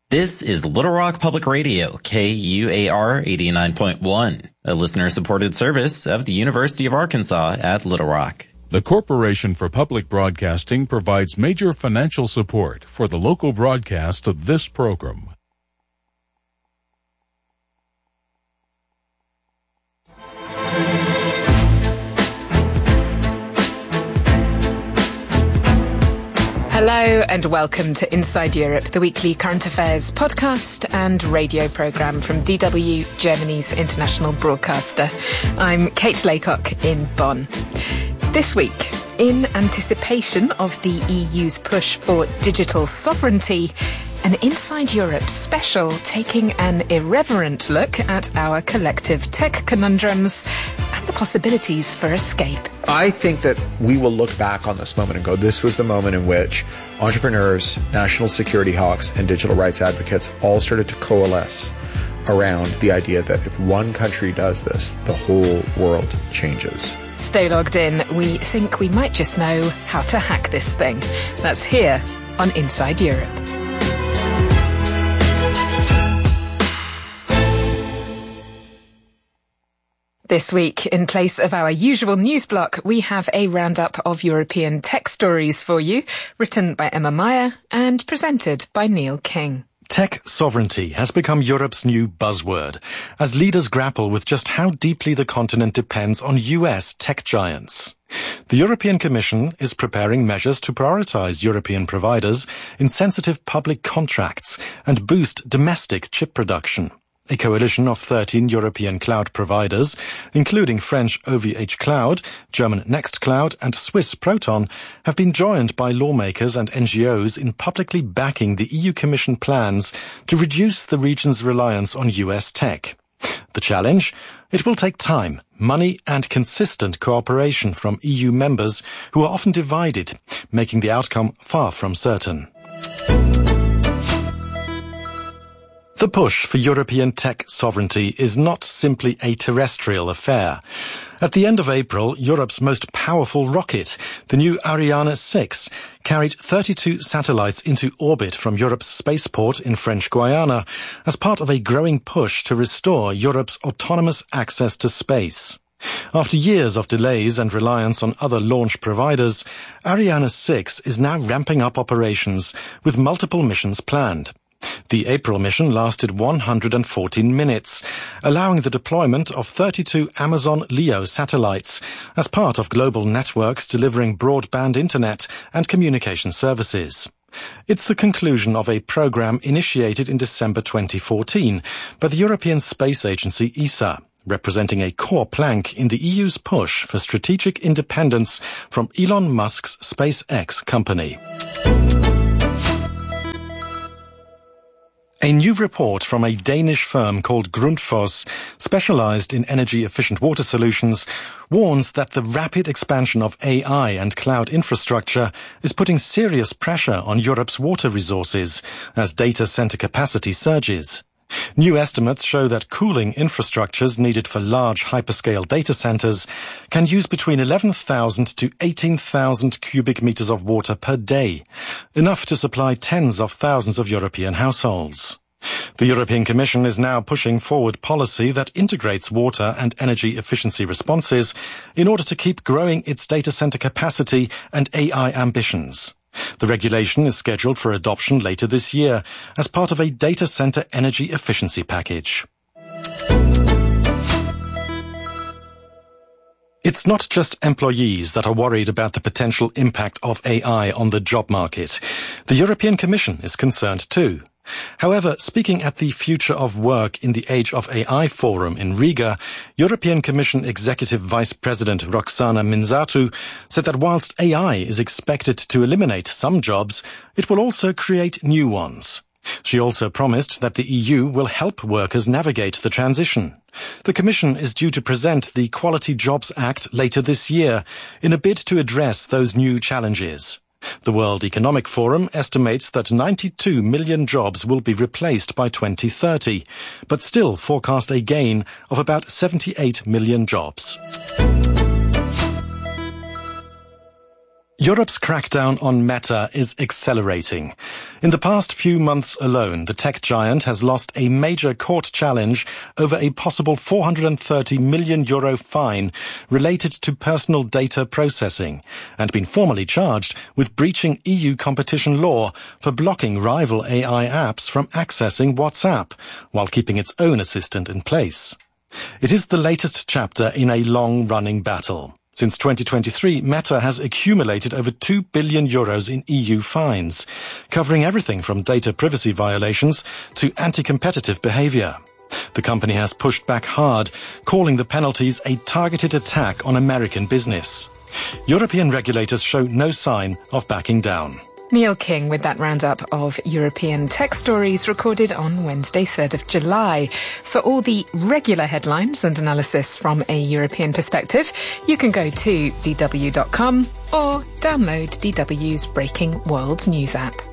This is Little Rock Public Radio, KUAR 89.1, a listener-supported service of the University of Arkansas at Little Rock. The Corporation for Public Broadcasting provides major financial support for the local broadcast of this program. Hello and welcome to Inside Europe, the weekly current affairs podcast and radio programme from DW, Germany's international broadcaster. I'm Kate Laycock in Bonn. This week, in anticipation of the EU's push for digital sovereignty, an Inside Europe special taking an irreverent look at our collective tech conundrums and the possibilities for escape. I think that we will look back on this moment and go, this was the moment in which entrepreneurs, national security hawks, and digital rights advocates all started to coalesce around the idea that if one country does this, the whole world changes. Stay logged in. We think we might just know how to hack this thing. That's here on Inside Europe. This week, in place of our usual news block, we have a roundup of European tech stories for you, written by Emma Meyer and presented by Neil King. Tech sovereignty has become Europe's new buzzword, as leaders grapple with just how deeply the continent depends on US tech giants. The European Commission is preparing measures to prioritize European providers in sensitive public contracts and boost domestic chip production. A coalition of 13 European cloud providers, including French OVH Cloud, German Nextcloud and Swiss Proton, have been joined by lawmakers and NGOs in publicly backing the EU Commission plans to reduce the region's reliance on US tech. The challenge? It will take time, money and consistent cooperation from EU members who are often divided, making the outcome far from certain. The push for European tech sovereignty is not simply a terrestrial affair. At the end of April, Europe's most powerful rocket, the new Ariane 6, carried 32 satellites into orbit from Europe's spaceport in French Guiana as part of a growing push to restore Europe's autonomous access to space. After years of delays and reliance on other launch providers, Ariane 6 is now ramping up operations with multiple missions planned. The April mission lasted 114 minutes, allowing the deployment of 32 Amazon LEO satellites as part of global networks delivering broadband internet and communication services. It's the conclusion of a program initiated in December 2014 by the European Space Agency ESA, representing a core plank in the EU's push for strategic independence from Elon Musk's SpaceX company. A new report from a Danish firm called Grundfos, specialized in energy-efficient water solutions, warns that the rapid expansion of AI and cloud infrastructure is putting serious pressure on Europe's water resources as data center capacity surges. New estimates show that cooling infrastructures needed for large hyperscale data centers can use between 11,000 to 18,000 cubic meters of water per day, enough to supply tens of thousands of European households. The European Commission is now pushing forward policy that integrates water and energy efficiency responses in order to keep growing its data center capacity and AI ambitions. The regulation is scheduled for adoption later this year as part of a data center energy efficiency package. It's not just employees that are worried about the potential impact of AI on the job market. The European Commission is concerned too. However, speaking at the Future of Work in the Age of AI Forum in Riga, European Commission Executive Vice President Roxana Minzatu said that whilst AI is expected to eliminate some jobs, it will also create new ones. She also promised that the EU will help workers navigate the transition. The Commission is due to present the Quality Jobs Act later this year in a bid to address those new challenges. The World Economic Forum estimates that 92 million jobs will be replaced by 2030, but still forecast a gain of about 78 million jobs. Europe's crackdown on Meta is accelerating. In the past few months alone, the tech giant has lost a major court challenge over a possible €430 million fine related to personal data processing, and been formally charged with breaching EU competition law for blocking rival AI apps from accessing WhatsApp, while keeping its own assistant in place. It is the latest chapter in a long-running battle. Since 2023, Meta has accumulated over €2 billion in EU fines, covering everything from data privacy violations to anti-competitive behavior. The company has pushed back hard, calling the penalties a targeted attack on American business. European regulators show no sign of backing down. Neil King with that roundup of European tech stories recorded on Wednesday, 3rd of July. For all the regular headlines and analysis from a European perspective, you can go to dw.com or download DW's Breaking World News app.